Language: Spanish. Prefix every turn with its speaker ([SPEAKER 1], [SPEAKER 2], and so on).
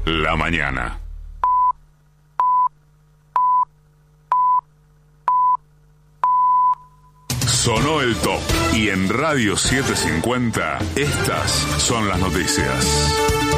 [SPEAKER 1] la mañana. Sonó el top y en Radio 750 estas son las noticias.